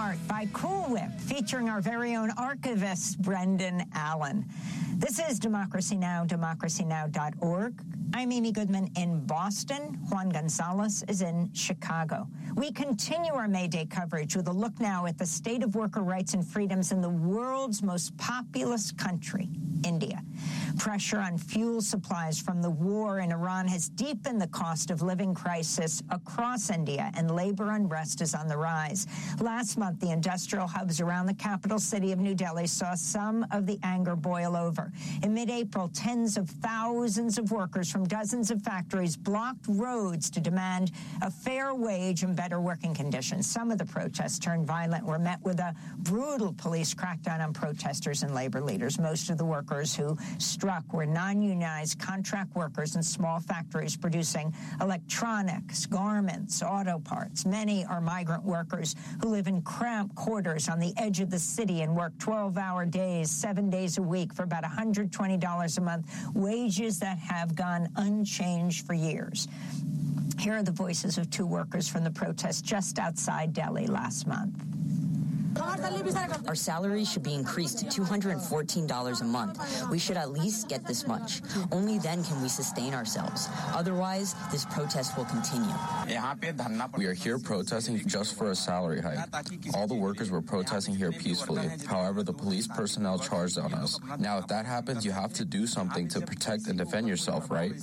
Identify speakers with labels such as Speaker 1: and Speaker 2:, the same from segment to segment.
Speaker 1: start by Cool Whip, featuring our very own archivist, Brendan Allen. This is Democracy Now!, democracynow.org. I'm Amy Goodman in Boston. Juan Gonzalez is in Chicago. We continue our May Day coverage with a look now at the state of worker rights and freedoms in the world's most populous country, India. Pressure on fuel supplies from the war in Iran has deepened the cost of living crisis across India, and labor unrest is on the rise. Last month, the industrial hubs around the capital city of New Delhi saw some of the anger boil over. In mid-April, tens of thousands of workers from dozens of factories blocked roads to demand a fair wage and better working conditions. Some of the protests turned violent, were met with a brutal police crackdown on protesters and labor leaders. Most of the workers who struck were non-unionized contract workers in small factories producing electronics, garments, auto parts. Many are migrant workers who live in cramped quarters on the edge of the city and work 12-hour days, 7 days a week for about $120 a month, wages that have gone unchanged for years. Here are the voices of two workers from the protest just outside Delhi last month.
Speaker 2: Our salary should be increased to $214 a month. We should at least get this much. Only then can we sustain ourselves. Otherwise, this protest will continue.
Speaker 3: We are here protesting just for a salary hike. All the workers were protesting here peacefully. However, the police personnel charged on us. Now, if that happens, you have to do something to protect and defend yourself, right?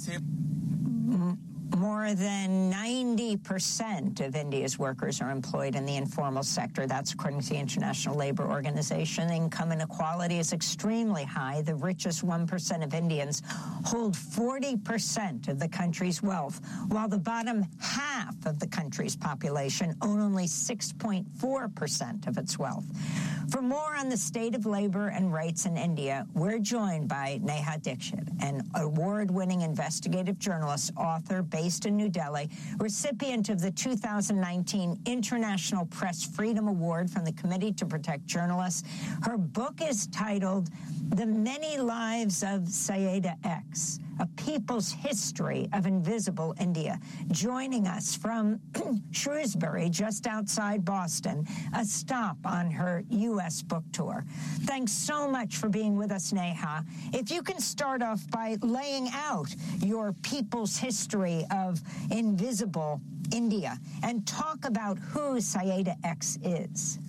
Speaker 1: More than 90% of India's workers are employed in the informal sector. That's according to the International Labor Organization. Income inequality is extremely high. The richest 1% of Indians hold 40% of the country's wealth, while the bottom half of the country's population own only 6.4% of its wealth. For more on the state of labor and rights in India, we're joined by Neha Dixit, an award-winning investigative journalist, author based in New Delhi, recipient of the 2019 International Press Freedom Award from the Committee to Protect Journalists. Her book is titled The Many Lives of Sayyeda X, A People's History of Invisible India. Joining us from Shrewsbury, just outside Boston, a stop on her U.S. book tour. Thanks so much for being with us, Neha. If you can start off by laying out your people's history of invisible India and talk about who Sayyeda X is.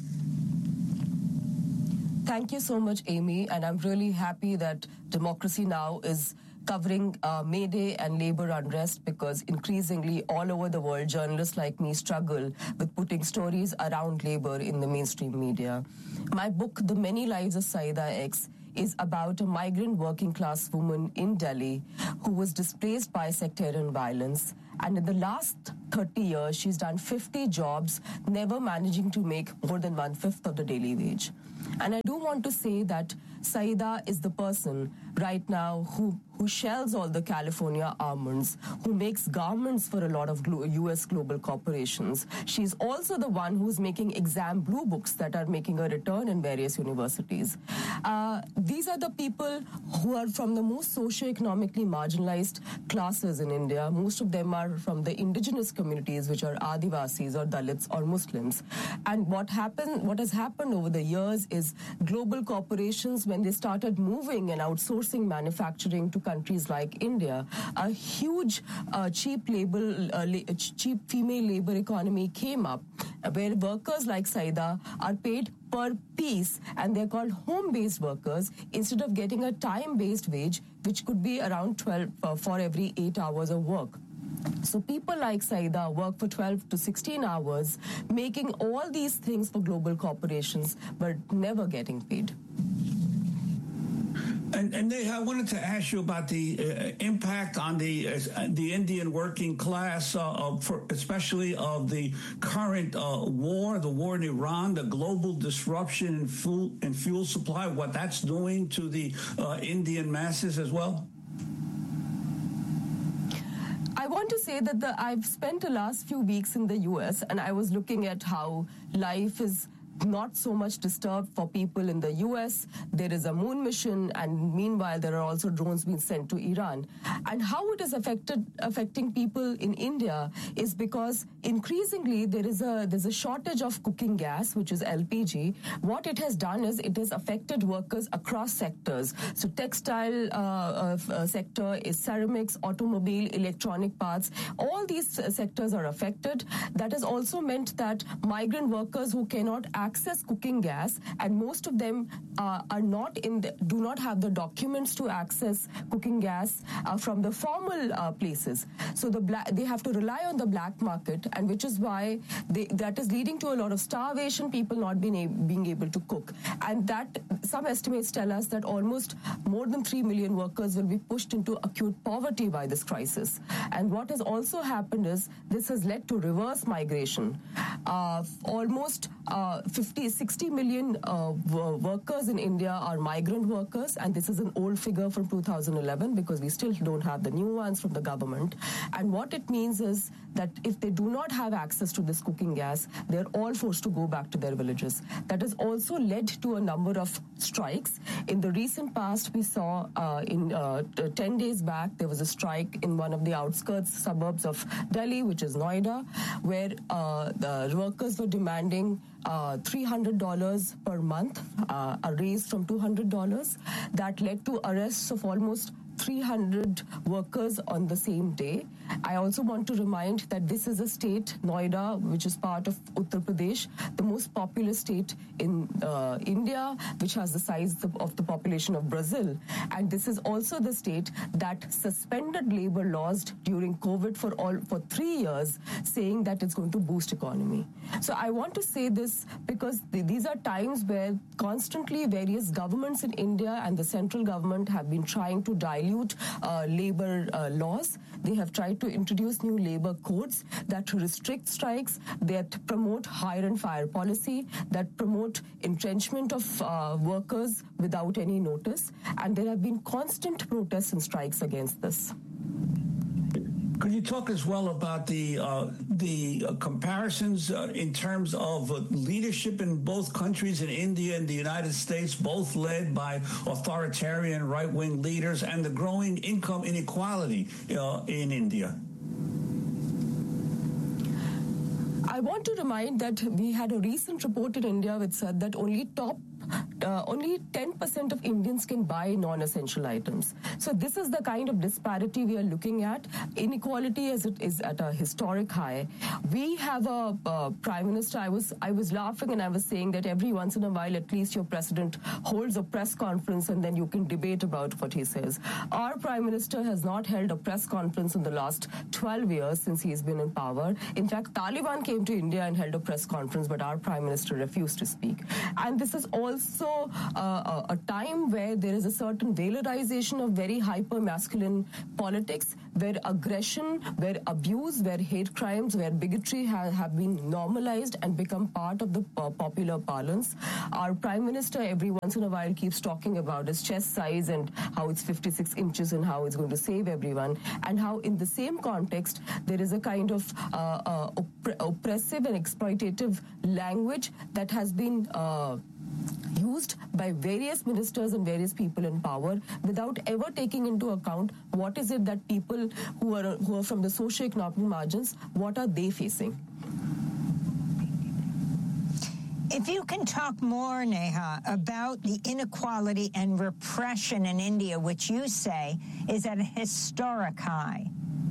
Speaker 4: Thank you so much, Amy, and I'm really happy that Democracy Now! Is covering May Day and labor unrest, because increasingly all over the world, journalists like me struggle with putting stories around labor in the mainstream media. My book, The Many Lives of Sayyeda X, is about a migrant working class woman in Delhi who was displaced by sectarian violence. And in the last 30 years, she's done 50 jobs, never managing to make more than 1/5 of the daily wage. And I do want to say that Sayyeda is the person right now who shells all the California almonds, who makes garments for a lot of U.S. global corporations. She's also the one who's making exam blue books that are making a return in various universities. These are the people who are from the most socioeconomically marginalized classes in India. Most of them are from the indigenous communities, which are Adivasis or Dalits or Muslims. And what has happened over the years is global corporations, when they started moving and outsourcing manufacturing to countries like India, a huge cheap female labor economy came up, where workers like Sayyeda are paid per piece, and they're called home-based workers instead of getting a time-based wage, which could be around 12 for every 8 hours of work. So people like Sayyeda work for 12 to 16 hours, making all these things for global corporations, but never getting paid.
Speaker 5: And Neha, I wanted to ask you about the impact on the Indian working class, especially of the current war, the war in Iran, the global disruption in fuel supply, what that's doing to the Indian masses as well.
Speaker 4: I want to say that I've spent the last few weeks in the U.S. and I was looking at how life is not so much disturbed for people in the US. There is a moon mission, and meanwhile there are also drones being sent to Iran. And how it is affecting people in India is because increasingly there's a shortage of cooking gas, which is LPG. What it has done is it has affected workers across sectors. So textile sector is ceramics, automobile, electronic parts. All these sectors are affected. That has also meant that migrant workers who cannot access cooking gas, and most of them do not have the documents to access cooking gas from the formal places. So they have to rely on the black market, and which is why that is leading to a lot of starvation, people not being able to cook. And that some estimates tell us that almost more than 3 million workers will be pushed into acute poverty by this crisis. And what has also happened is this has led to reverse migration. Almost 60 million workers in India are migrant workers, and this is an old figure from 2011 because we still don't have the new ones from the government. And what it means is that if they do not have access to this cooking gas, they're all forced to go back to their villages. That has also led to a number of strikes. In the recent past, we saw 10 days back, there was a strike in one of the outskirts suburbs of Delhi, which is Noida, where the workers were demanding $300 per month, a raise from $200. That led to arrests of almost 300 workers on the same day. I also want to remind that this is a state, Noida, which is part of Uttar Pradesh, the most populous state in India, which has the size of the population of Brazil. And this is also the state that suspended labor laws during COVID for 3 years, saying that it's going to boost economy. So I want to say this because these are times where constantly various governments in India and the central government have been trying to dilute labor laws. They have tried to introduce new labor codes that restrict strikes, that promote hire and fire policy, that promote entrenchment of workers without any notice. And there have been constant protests and strikes against this.
Speaker 5: Could you talk as well about the comparisons in terms of leadership in both countries, in India and the United States, both led by authoritarian right-wing leaders, and the growing income inequality in India?
Speaker 4: I want to remind that we had a recent report in India which said that only 10% of Indians can buy non-essential items. So this is the kind of disparity we are looking at. Inequality as it is at a historic high. We have a prime minister. I was laughing and I was saying that every once in a while at least your president holds a press conference and then you can debate about what he says. Our prime minister has not held a press conference in the last 12 years since he's been in power. In fact, Taliban came to India and held a press conference, but our prime minister refused to speak. And this is also a time where there is a certain valorization of very hyper-masculine politics, where aggression, where abuse, where hate crimes, where bigotry have been normalized and become part of the popular parlance. Our prime minister every once in a while keeps talking about his chest size and how it's 56 inches and how it's going to save everyone, and how in the same context there is a kind of oppressive and exploitative language that has been used by various ministers and various people in power without ever taking into account what is it that people who are from the socio-economic margins, what are they facing.
Speaker 1: If you can talk more, Neha, about the inequality and repression in India, which you say is at a historic high.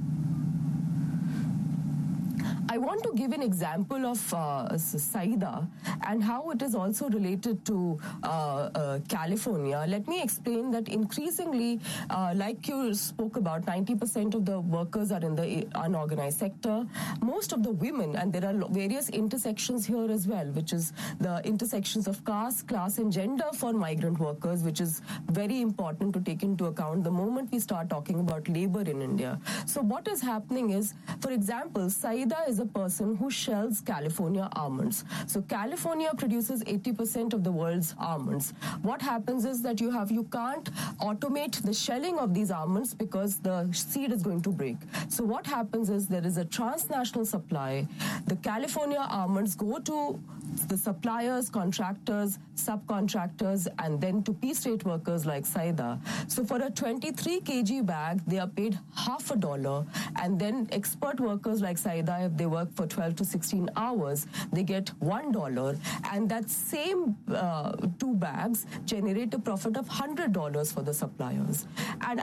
Speaker 4: I want to give an example of Saida and how it is also related to California. Let me explain that increasingly, like you spoke about, 90% of the workers are in the unorganized sector. Most of the women, and there are various intersections here as well, which is the intersections of caste, class, and gender for migrant workers, which is very important to take into account the moment we start talking about labor in India. So what is happening is, for example, Saida is a person who shells California almonds. So California produces 80% of the world's almonds. What happens is that you can't automate the shelling of these almonds because the seed is going to break. So what happens is there is a transnational supply. The California almonds go to the suppliers, contractors, subcontractors, and then to piece rate workers like Saida. So for a 23 kg bag, they are paid $0.50, and then expert workers like Saida, if they work for 12 to 16 hours, they get $1, and that same 2 bags generate a profit of $100 for the suppliers. And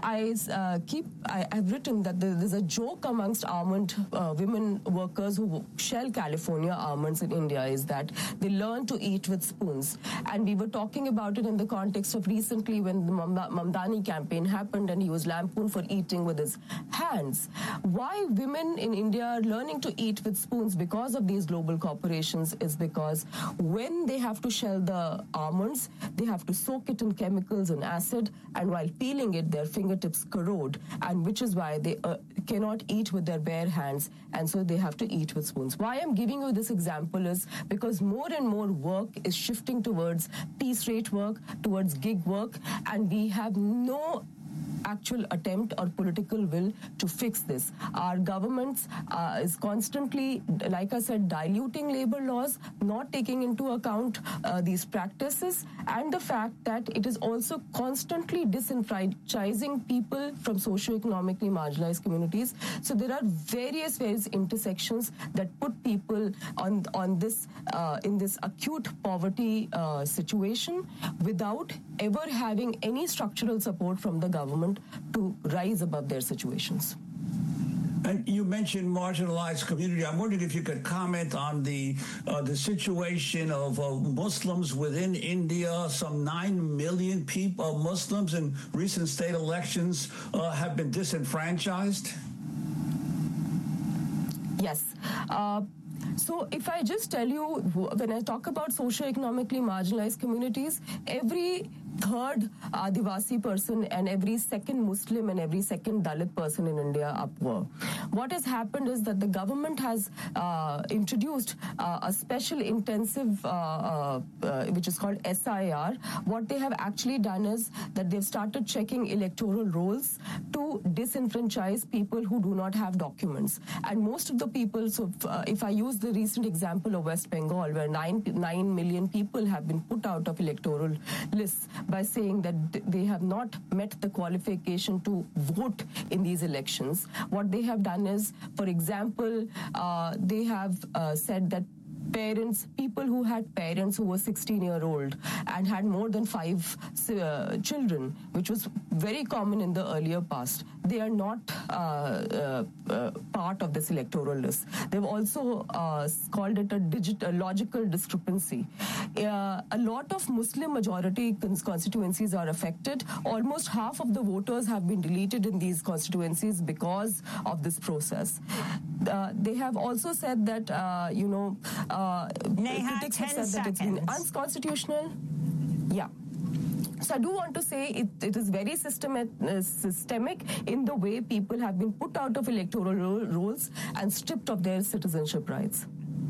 Speaker 4: I've written that there's a joke amongst almond women workers who shell California almonds in India is that they learn to eat with spoons. And we were talking about it in the context of recently when the Mamdani campaign happened and he was lampooned for eating with his hands. Why women in India are learning to eat with spoons because of these global corporations is because when they have to shell the almonds, they have to soak it in chemicals and acid, and while peeling it, their fingertips corrode, and which is why they cannot eat with their bare hands, and so they have to eat with spoons. Why I'm giving you this example is because more and more work is shifting towards piece rate work, towards gig work, and we have no actual attempt or political will to fix this. Our governments is constantly, like I said, diluting labor laws, not taking into account these practices, and the fact that it is also constantly disenfranchising people from socioeconomically marginalized communities. So there are various intersections that put people on this in this acute poverty situation without ever having any structural support from the government to rise above their situations.
Speaker 5: And you mentioned marginalized community. I'm wondering if you could comment on the situation of Muslims within India. Some 9 million people, Muslims in recent state elections have been disenfranchised.
Speaker 4: Yes. So if I just tell you, when I talk about socioeconomically marginalized communities, every third Adivasi person and every second Muslim and every second Dalit person in India are poor. What has happened is that the government has introduced a special intensive, which is called SIR. What they have actually done is that they've started checking electoral rolls to disenfranchise people who do not have documents. And most of the people, so if I use the recent example of West Bengal, where 9 million people have been put out of electoral lists by saying that they have not met the qualification to vote in these elections. What they have done is, for example, they have said that people who had parents who were 16-year-old and had more than 5 children, which was very common in the earlier past, they are not part of this electoral list. They've also called it a logical discrepancy. A lot of Muslim majority constituencies are affected. Almost half of the voters have been deleted in these constituencies because of this process. They have also said that, critics have said that it's been unconstitutional. Yeah. So I do want to say it is very systemic in the way people have been put out of electoral rolls and stripped of their citizenship rights.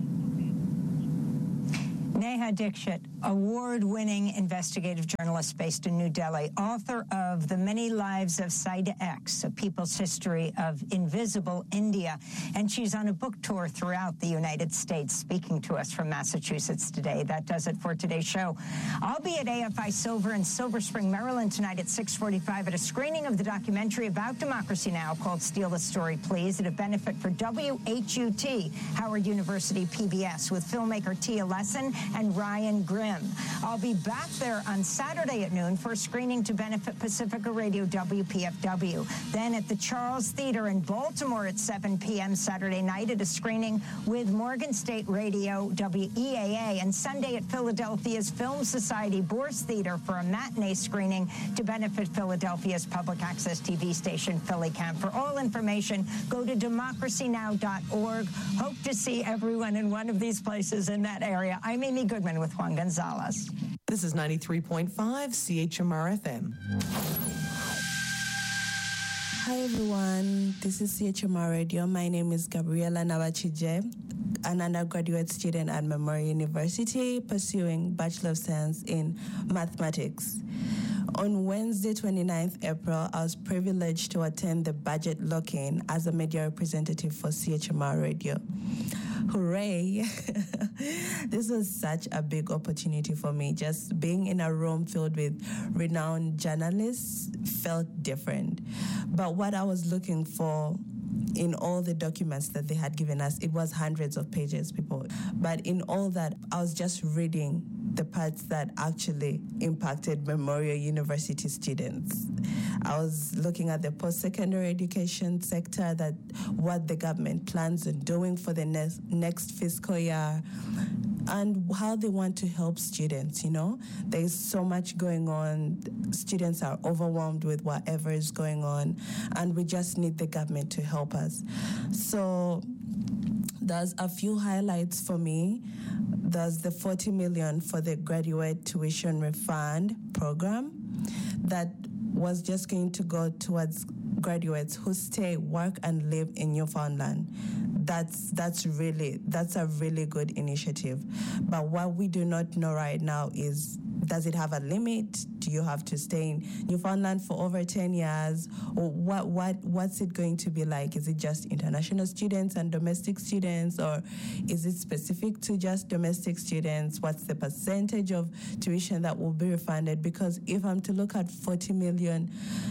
Speaker 1: Neha Dixit, award-winning investigative journalist based in New Delhi, author of The Many Lives of Saida X, A People's History of Invisible India. And she's on a book tour throughout the United States, speaking to us from Massachusetts today. That does it for today's show. I'll be at AFI Silver in Silver Spring, Maryland tonight at 6:45 at a screening of the documentary about Democracy Now! Called Steal the Story, Please, at a benefit for WHUT, Howard University PBS, with filmmaker Tia Lesson and Ryan Grimm. I'll be back there on Saturday at noon for a screening to benefit Pacifica Radio WPFW. Then at the Charles Theater in Baltimore at 7 p.m. Saturday night at a screening with Morgan State Radio WEAA. And Sunday at Philadelphia's Film Society Bourse Theater for a matinee screening to benefit Philadelphia's public access TV station PhillyCamp. For all information, go to democracynow.org. Hope to see everyone in one of these places in that area. I'm Amy Goodman with Juan Gonzalez.
Speaker 6: This is 93.5 CHMR FM. Hi everyone, this is CHMR Radio. My name is Gabriela Nawachije, an undergraduate student at Memorial University pursuing Bachelor of Science in Mathematics. On Wednesday, 29th April, I was privileged to attend the budget lock-in as a media representative for CHMR Radio. Hooray! This was such a big opportunity for me. Just being in a room filled with renowned journalists felt different. But what I was looking for in all the documents that they had given us, it was hundreds of pages, people. But in all that, I was just reading the parts that actually impacted Memorial University students. I was looking at the post-secondary education sector, that what the government plans on doing for the next fiscal year, and how they want to help students, you know. There's so much going on. Students are overwhelmed with whatever is going on, and we just need the government to help us. So there's a few highlights for me. There's the $40 million for the graduate tuition refund program that was just going to go towards graduates who stay, work, and live in Newfoundland. That's a really good initiative. But what we do not know right now is, does it have a limit? Do you have to stay in Newfoundland for over 10 years? Or what's it going to be like? Is it just international students and domestic students, or is it specific to just domestic students? What's the percentage of tuition that will be refunded? Because if I'm to look at $40 million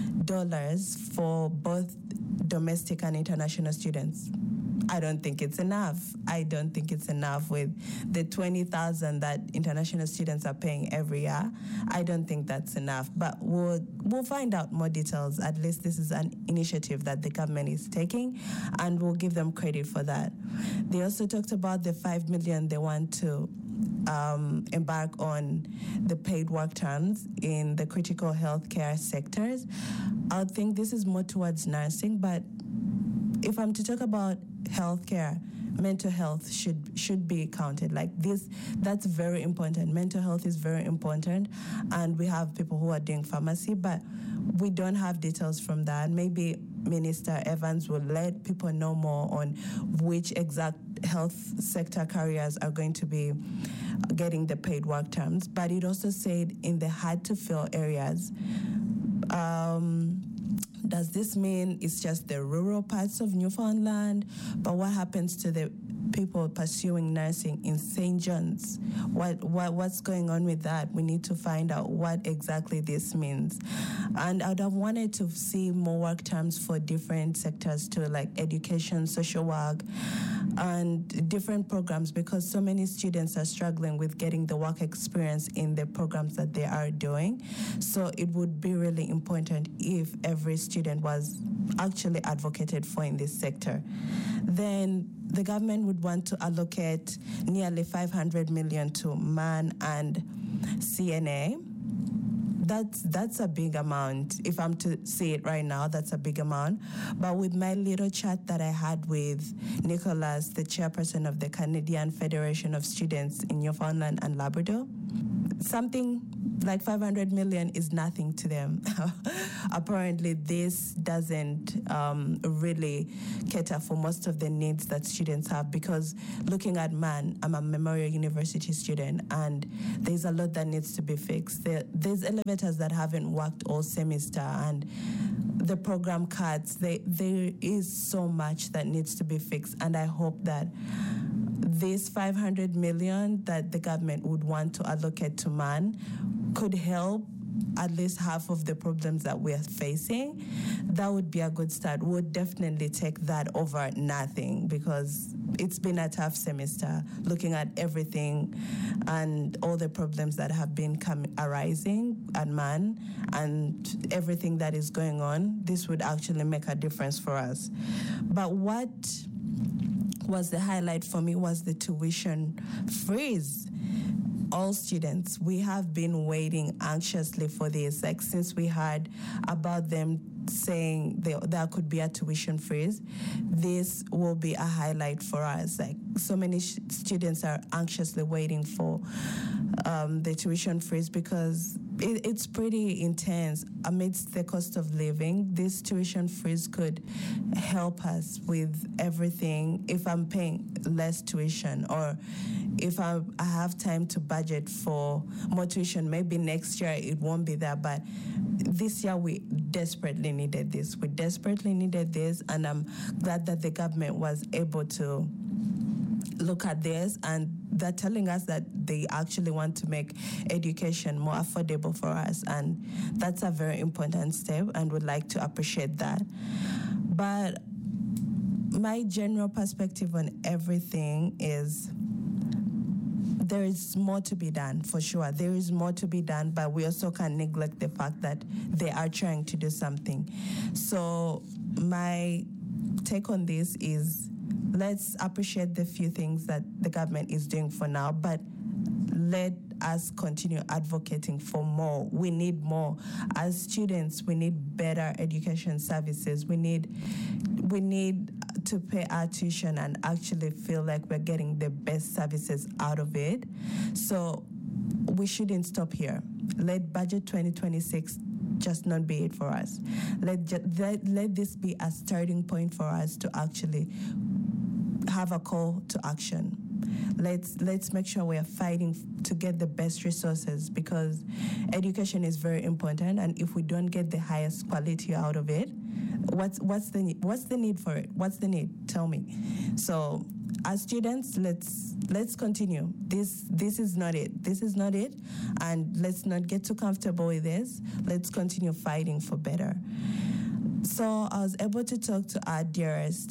Speaker 6: for both domestic and international students, I don't think it's enough. I don't think it's enough with the $20,000 that international students are paying every year. I don't think that's enough. But we'll find out more details. At least this is an initiative that the government is taking, and we'll give them credit for that. They also talked about the $5 million they want to embark on the paid work terms in the critical healthcare sectors. I think this is more towards nursing, but if I'm to talk about healthcare, mental health should be counted. Like this, that's very important. Mental health is very important, and we have people who are doing pharmacy, but we don't have details from that. Maybe Minister Evans will let people know more on which exact health sector careers are going to be getting the paid work terms. But it also said in the hard-to-fill areas, does this mean it's just the rural parts of Newfoundland? But what happens to the people pursuing nursing in St. John's? What's going on with that? We need to find out what exactly this means. And I would have wanted to see more work terms for different sectors too, like education, social work, and different programs, because so many students are struggling with getting the work experience in the programs that they are doing. So it would be really important if every student was actually advocated for in this sector. Then the government would want to allocate nearly $500 million to MAN and CNA. That's a big amount. If I'm to see it right now, that's a big amount. But with my little chat that I had with Nicholas, the chairperson of the Canadian Federation of Students in Newfoundland and Labrador, something like $500 million is nothing to them. Apparently, this doesn't really cater for most of the needs that students have, because looking at MAN, I'm a Memorial University student, and there's a lot that needs to be fixed. There's elevators that haven't worked all semester, and the program cuts. There is so much that needs to be fixed, and I hope that this $500 million that the government would want to allocate to MAN could help at least half of the problems that we are facing. That would be a good start. We would definitely take that over nothing, because it's been a tough semester looking at everything and all the problems that have been arising at MAN and everything that is going on. This would actually make a difference for us. But what was the highlight for me was the tuition freeze. All students, we have been waiting anxiously for this, like since we heard about them saying there could be a tuition freeze. This will be a highlight for us. Like so many students are anxiously waiting for the tuition freeze, because it's pretty intense amidst the cost of living. This tuition freeze could help us with everything. If I'm paying less tuition, or if I have time to budget for more tuition, maybe next year it won't be there, but this year we desperately needed this. We desperately needed this, and I'm glad that the government was able to look at this, and they're telling us that they actually want to make education more affordable for us, and that's a very important step, and would like to appreciate that. But my general perspective on everything is there is more to be done, for sure. There is more to be done, but we also can't neglect the fact that they are trying to do something. So my take on this is, let's appreciate the few things that the government is doing for now, but let us continue advocating for more. We need more. As students, we need better education services. We need to pay our tuition and actually feel like we're getting the best services out of it. So we shouldn't stop here. Let Budget 2026 just not be it for us. Let this be a starting point for us to actually have a call to action. Let's make sure we are fighting to get the best resources, because education is very important, and if we don't get the highest quality out of it, what's the need for it? What's the need? Tell me. So as students, let's continue. This is not it. This is not it, and let's not get too comfortable with this. Let's continue fighting for better. So I was able to talk to our dearest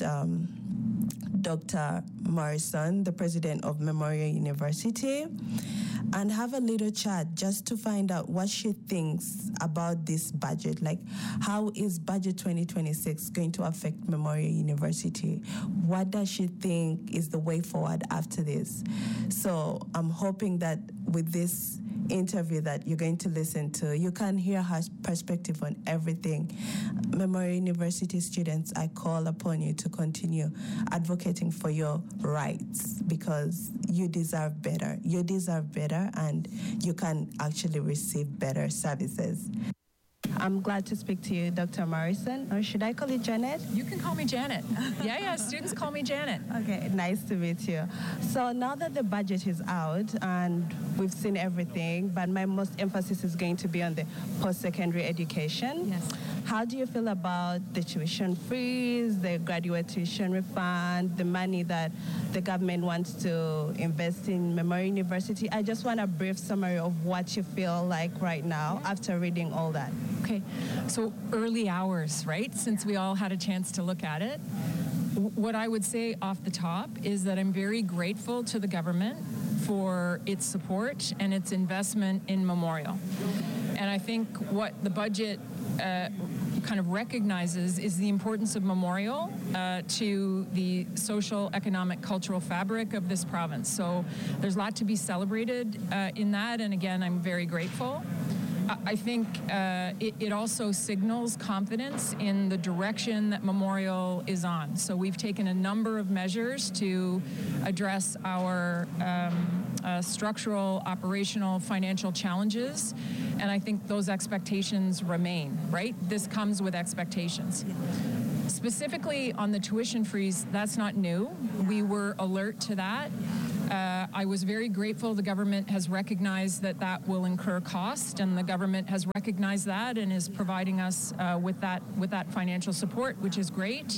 Speaker 6: Dr. Morrison, the president of Memorial University, and have a little chat just to find out what she thinks about this budget. Like, how is Budget 2026 going to affect Memorial University? What does she think is the way forward after this? So I'm hoping that with this interview that you're going to listen to, you can hear her perspective on everything. Memorial University students, I call upon you to continue advocating for your rights, because you deserve better. You deserve better, and you can actually receive better services. I'm glad to speak to you, Dr. Morrison, or should I call you Janet?
Speaker 7: You can call me Janet. Yeah, students call me Janet.
Speaker 6: Okay, nice to meet you. So now that the budget is out and we've seen everything, but my most emphasis is going to be on the post-secondary education.
Speaker 7: Yes.
Speaker 6: How do you feel about the tuition freeze, the graduate tuition refund, the money that the government wants to invest in Memorial University? I just want a brief summary of what you feel like right now after reading all that.
Speaker 7: Okay, so early hours, right? Since we all had a chance to look at it. What I would say off the top is that I'm very grateful to the government for its support and its investment in Memorial. And I think what the budget kind of recognizes is the importance of Memorial to the social, economic, cultural fabric of this province. So there's a lot to be celebrated in that, and again, I'm very grateful. I think it also signals confidence in the direction that Memorial is on. So we've taken a number of measures to address our structural, operational, financial challenges, and I think those expectations remain, right? This comes with expectations. Specifically on the tuition freeze, that's not new. We were alert to that. I was very grateful the government has recognized that that will incur cost, and the government has recognized that and is providing us with that financial support, which is great.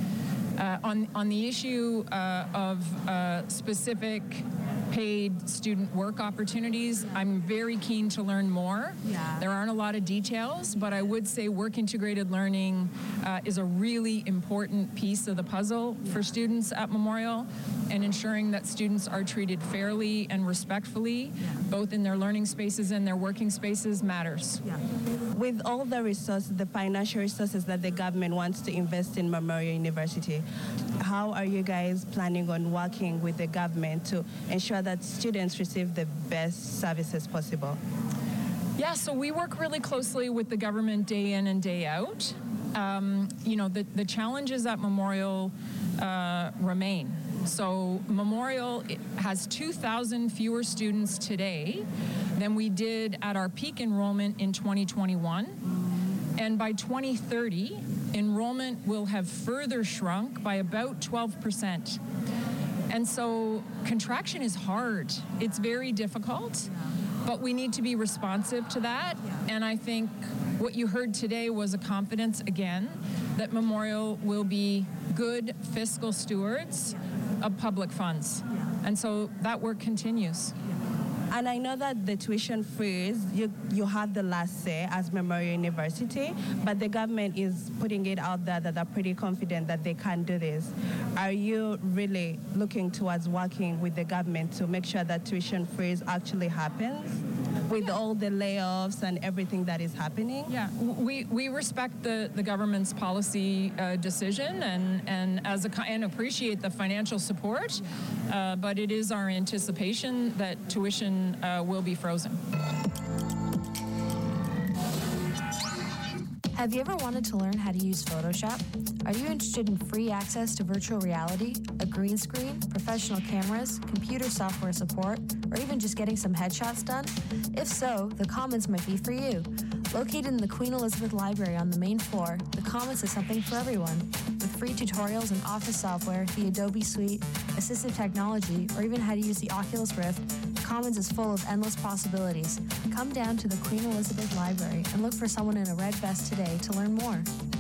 Speaker 7: On the issue of specific paid student work opportunities, I'm very keen to learn more. Yeah. There aren't a lot of details, but I would say work integrated learning is a really important piece of the puzzle for students at Memorial, and ensuring that students are treated fairly and respectfully, both in their learning spaces and their working spaces, matters.
Speaker 6: Yeah. With all the resources, the financial resources that the government wants to invest in Memorial University, how are you guys planning on working with the government to ensure that students receive the best services possible?
Speaker 7: Yeah, so we work really closely with the government day in and day out. The challenges at Memorial remain. So Memorial has 2,000 fewer students today than we did at our peak enrollment in 2021. And by 2030, enrollment will have further shrunk by about 12%. And so contraction is hard. It's very difficult, but we need to be responsive to that. And I think what you heard today was a confidence, again, that Memorial will be good fiscal stewards of public funds. And so that work continues.
Speaker 6: And I know that the tuition freeze, you have the last say as Memorial University, but the government is putting it out there that they're pretty confident that they can do this. Are you really looking towards working with the government to make sure that tuition freeze actually happens? With all the layoffs and everything that is happening?
Speaker 7: Yeah, we respect the government's policy decision and appreciate the financial support, but it is our anticipation that tuition will be frozen.
Speaker 8: Have you ever wanted to learn how to use Photoshop? Are you interested in free access to virtual reality, a green screen, professional cameras, computer software support, or even just getting some headshots done? If so, the Commons might be for you. Located in the Queen Elizabeth Library on the main floor, the Commons is something for everyone. With free tutorials and office software, the Adobe Suite, assistive technology, or even how to use the Oculus Rift, Commons is full of endless possibilities. Come down to the Queen Elizabeth Library and look for someone in a red vest today to learn more.